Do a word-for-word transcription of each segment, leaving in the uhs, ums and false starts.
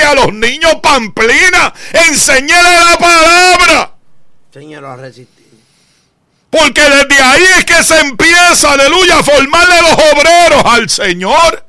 a los niños pamplina. Enséñale la palabra. Enséñalo a resistir. Porque desde ahí es que se empieza, aleluya, a formarle los obreros al Señor.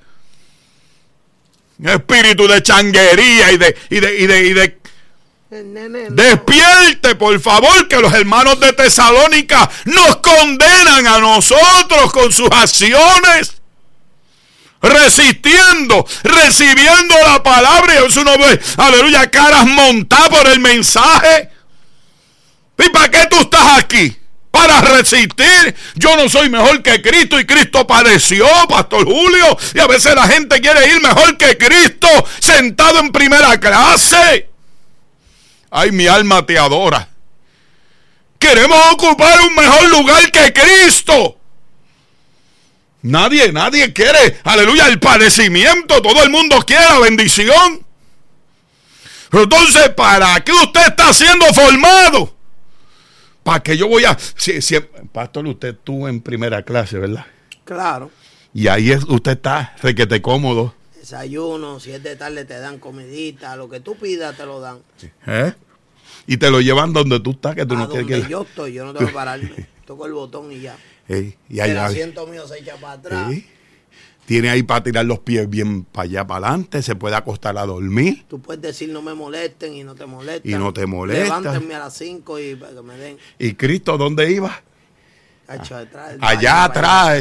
Espíritu de changuería y de, y de, y de, y de despierte, por favor, que los hermanos de Tesalónica nos condenan a nosotros con sus acciones. Resistiendo, recibiendo la palabra, y eso uno ve, aleluya, caras montadas por el mensaje. ¿Y para qué tú estás aquí? Para resistir. Yo no soy mejor que Cristo y Cristo padeció, Pastor Julio, y a veces la gente quiere ir mejor que Cristo sentado en primera clase. Ay, mi alma te adora. Queremos ocupar un mejor lugar que Cristo. Nadie, nadie quiere, aleluya, el padecimiento. Todo el mundo quiere la bendición. Pero entonces, ¿para qué usted está siendo formado? ¿Para qué yo voy a...? Si, si, Pastor, usted estuvo en primera clase, ¿verdad? Claro. Y ahí es, usted está requete cómodo. Desayuno, si es de tarde te dan comidita, lo que tú pidas te lo dan. ¿Eh? Y te lo llevan donde tú estás, que tú a no donde quieres que... yo estoy, yo no tengo que pararme. Toco el botón y ya. Ey, y el allá, asiento mío se echa para atrás. ey, tiene ahí para tirar los pies bien para allá, para adelante. Se puede acostar a dormir. Tú puedes decir no me molesten y no te molestan. Y no te molestan. Levántenme a las cinco y para que me den. ¿Y Cristo dónde iba? Hecho, detrás, Allá atrás.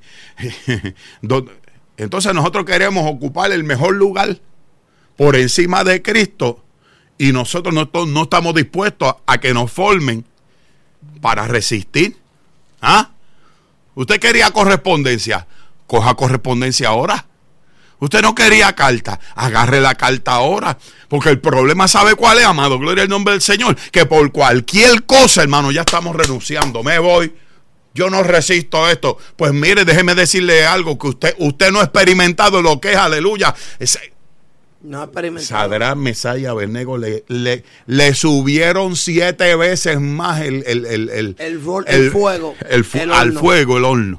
Entonces nosotros queremos ocupar el mejor lugar por encima de Cristo, y nosotros no, no estamos dispuestos a, a que nos formen para resistir. ¿Ah? Usted quería correspondencia, coja correspondencia ahora. Usted no quería carta, agarre la carta ahora. Porque el problema, ¿sabe cuál es, amado? Gloria al nombre del Señor. Que por cualquier cosa, hermano, ya estamos renunciando. Me voy. Yo no resisto esto. Pues mire, déjeme decirle algo, que usted, usted no ha experimentado lo que es, aleluya. Ese, no ha experimentado. Sadrach, Mesach y Abednego le, le, le subieron siete veces más el, el, el, el, el, el, el fuego. El, el, el al fuego, el horno.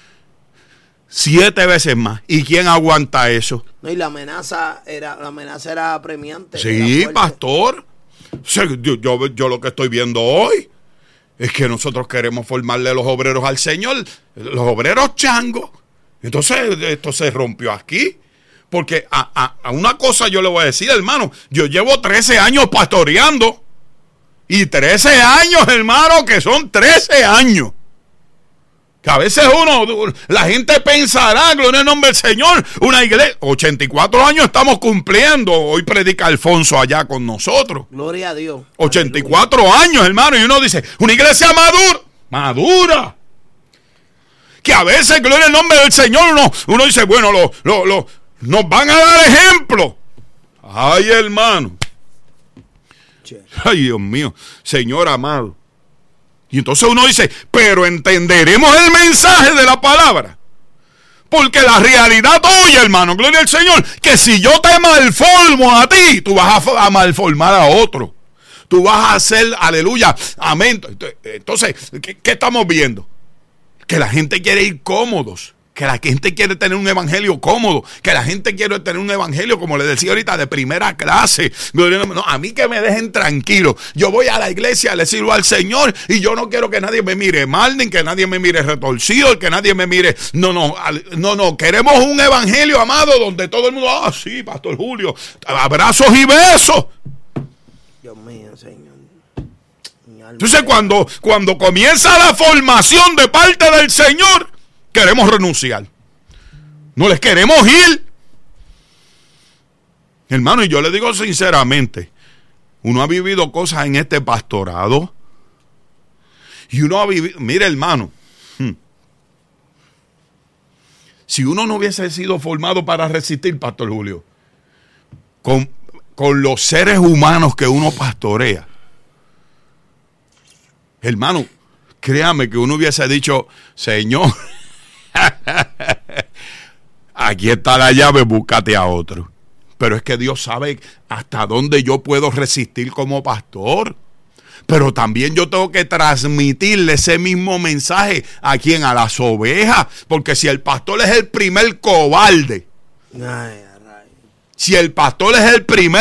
Siete veces más. ¿Y quién aguanta eso? No, y la amenaza era, la amenaza era apremiante. Sí, era pastor. Yo, yo, yo lo que estoy viendo hoy es que nosotros queremos formarle los obreros al Señor, los obreros changos. Entonces esto se rompió aquí. Porque a, a, a una cosa yo le voy a decir, hermano, yo llevo trece años pastoreando. Y trece años, hermano, que son trece años. Que a veces uno, la gente pensará, gloria al nombre del Señor, una iglesia, ochenta y cuatro años estamos cumpliendo. Hoy predica Alfonso allá con nosotros. Gloria a Dios. ochenta y cuatro Aleluya. Años, hermano, y uno dice, una iglesia madura, madura. Que a veces, gloria al nombre del Señor, uno, uno dice, bueno, lo, lo, lo, nos van a dar ejemplo. Ay, hermano. Ay, Dios mío, Señor amado. Y entonces uno dice, pero entenderemos el mensaje de la palabra. Porque la realidad tuya, hermano, gloria al Señor, que si yo te malformo a ti, tú vas a, a malformar a otro. Tú vas a hacer, aleluya, amén. Entonces, ¿qué, qué estamos viendo? Que la gente quiere ir cómodos. Que la gente quiere tener un evangelio cómodo. Que la gente quiere tener un evangelio, como le decía ahorita, de primera clase. No, a mí que me dejen tranquilo. Yo voy a la iglesia, le sirvo al Señor, y yo no quiero que nadie me mire mal, ni que nadie me mire retorcido, que nadie me mire. No, no, no, no. Queremos un evangelio, amado, donde todo el mundo, ah, sí, Pastor Julio, abrazos y besos. Dios mío, Señor. Entonces, cuando, cuando comienza la formación de parte del Señor, queremos renunciar. No les queremos ir. Hermano, y yo le digo sinceramente, uno ha vivido cosas en este pastorado. Y uno ha vivido, mire hermano, hmm, si uno no hubiese sido formado para resistir, Pastor Julio, con, con los seres humanos que uno pastorea, hermano, créame que uno hubiese dicho, Señor, aquí está la llave, búscate a otro. Pero es que Dios sabe hasta dónde yo puedo resistir como pastor. Pero también yo tengo que transmitirle ese mismo mensaje a quien, a las ovejas. Porque si el pastor es el primer cobarde, ay, ay. si el pastor es el primer